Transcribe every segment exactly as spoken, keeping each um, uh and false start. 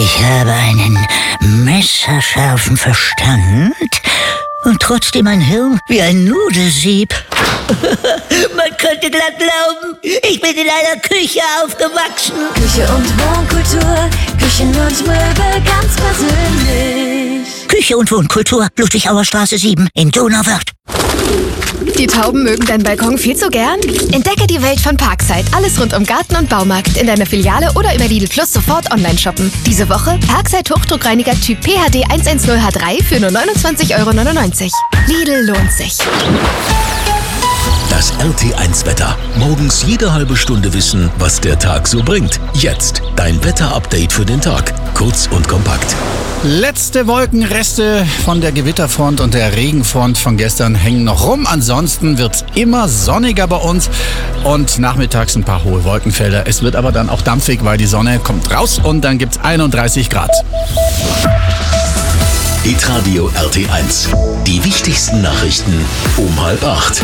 Ich habe einen messerscharfen Verstand und trotzdem ein Hirn wie ein Nudelsieb. Man könnte glatt glauben, ich bin in einer Küche aufgewachsen. Küche und Wohnkultur, Küchen und Möbel ganz persönlich. Küche und Wohnkultur, Ludwig-Auer-Straße sieben in Donauwörth. Die Tauben mögen deinen Balkon viel zu gern? Entdecke die Welt von Parkside. Alles rund um Garten und Baumarkt in deiner Filiale oder über Lidl Plus sofort online shoppen. Diese Woche Parkside Hochdruckreiniger Typ P H D hundertzehn H drei für nur neunundzwanzig Euro neunundneunzig. Lidl lohnt sich. Das R T eins Wetter. Morgens jede halbe Stunde wissen, was der Tag so bringt. Jetzt dein Wetter-Update für den Tag. Kurz und kompakt. Letzte Wolkenreste von der Gewitterfront und der Regenfront von gestern hängen noch rum. Ansonsten wird es immer sonniger bei uns und nachmittags ein paar hohe Wolkenfelder. Es wird aber dann auch dampfig, weil die Sonne kommt raus und dann gibt es einunddreißig Grad. Hitradio R T eins. Die wichtigsten Nachrichten um halb acht.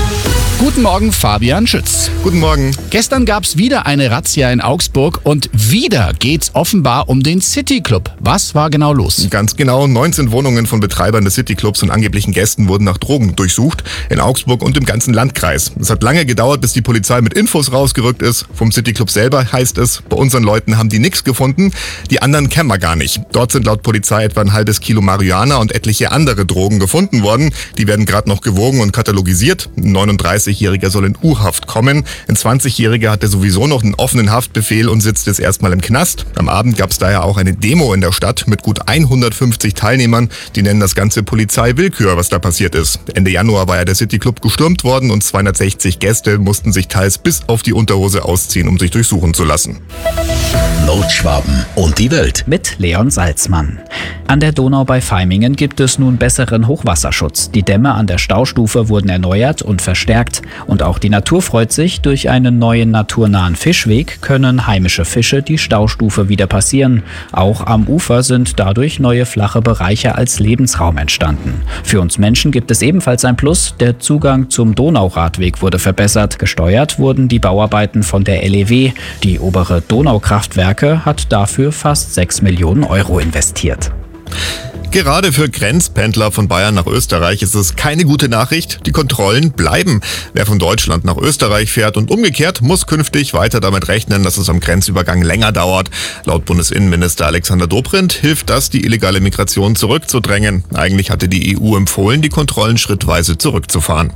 Guten Morgen, Fabian Schütz. Guten Morgen. Gestern gab es wieder eine Razzia in Augsburg und wieder geht's offenbar um den City Club. Was war genau los? Ganz genau, neunzehn Wohnungen von Betreibern des City Clubs und angeblichen Gästen wurden nach Drogen durchsucht, in Augsburg und im ganzen Landkreis. Es hat lange gedauert, bis die Polizei mit Infos rausgerückt ist. Vom City Club selber heißt es, bei unseren Leuten haben die nichts gefunden, die anderen kennen wir gar nicht. Dort sind laut Polizei etwa ein halbes Kilo Marihuana und etliche andere Drogen gefunden worden. Die werden gerade noch gewogen und katalogisiert. Ein neununddreißigjähriger soll in U-Haft kommen. Ein zwanzigjähriger hatte sowieso noch einen offenen Haftbefehl und sitzt jetzt erstmal im Knast. Am Abend gab es daher auch eine Demo in der Stadt mit gut hundertfünfzig Teilnehmern. Die nennen das Ganze Polizeiwillkür, was da passiert ist. Ende Januar war ja der City Club gestürmt worden und zweihundertsechzig Gäste mussten sich teils bis auf die Unterhose ausziehen, um sich durchsuchen zu lassen. Nordschwaben und die Welt. Mit Leon Salzmann. An der Donau bei Vaimingen gibt es nun besseren Hochwasserschutz. Die Dämme an der Staustufe wurden erneuert und verstärkt. Und auch die Natur freut sich. Durch einen neuen naturnahen Fischweg können heimische Fische die Staustufe wieder passieren. Auch am Ufer sind dadurch neue flache Bereiche als Lebensraum entstanden. Für uns Menschen gibt es ebenfalls ein Plus. Der Zugang zum Donauradweg wurde verbessert. Gesteuert wurden die Bauarbeiten von der L E W. Die obere Donaukraftwerke hat dafür fast sechs Millionen Euro investiert. Gerade für Grenzpendler von Bayern nach Österreich ist es keine gute Nachricht. Die Kontrollen bleiben. Wer von Deutschland nach Österreich fährt und umgekehrt, muss künftig weiter damit rechnen, dass es am Grenzübergang länger dauert. Laut Bundesinnenminister Alexander Dobrindt hilft das, die illegale Migration zurückzudrängen. Eigentlich hatte die E U empfohlen, die Kontrollen schrittweise zurückzufahren.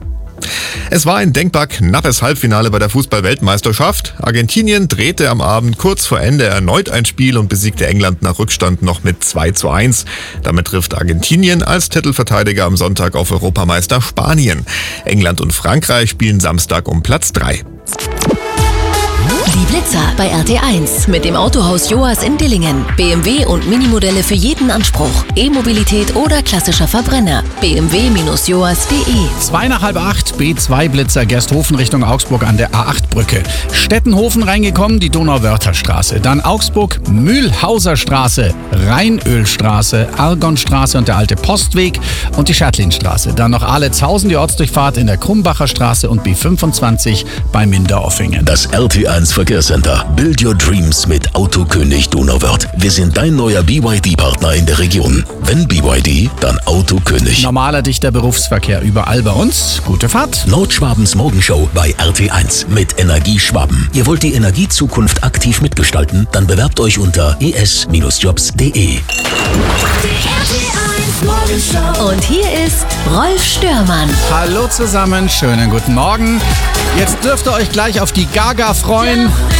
Es war ein denkbar knappes Halbfinale bei der Fußball-Weltmeisterschaft. Argentinien drehte am Abend kurz vor Ende erneut ein Spiel und besiegte England nach Rückstand noch mit zwei zu eins. Damit trifft Argentinien als Titelverteidiger am Sonntag auf Europameister Spanien. England und Frankreich spielen Samstag um Platz drei. Die Blitzer bei R T eins mit dem Autohaus Joas in Dillingen. B M W und Minimodelle für jeden Anspruch. E-Mobilität oder klassischer Verbrenner. b m w Bindestrich joas punkt de. Zwei nach halb acht, B zwei Blitzer Gersthofen Richtung Augsburg an der A acht Brücke. Stettenhofen reingekommen, die Donauwörther Straße. Dann Augsburg, Mühlhauser Straße, Rheinölstraße, Argonstraße und der alte Postweg und die Schertlinstraße. Dann noch Aletshausen, die Ortsdurchfahrt in der Krumbacher Straße und B fünfundzwanzig bei Minderoffingen. Das R T eins Verkehrscenter. Build your dreams mit Autokönig Donauwörth. Wir sind dein neuer B Y D-Partner in der Region. Wenn B Y D, dann Autokönig. Normaler dichter Berufsverkehr überall bei uns. Gute Fahrt. Nordschwabens Morgenshow bei R T eins mit Energie Schwaben. Ihr wollt die Energiezukunft aktiv mitgestalten? Dann bewerbt euch unter e s jobs punkt de. Und hier ist Rolf Störmann. Hallo zusammen, schönen guten Morgen. Jetzt dürft ihr euch gleich auf die Gaga freuen.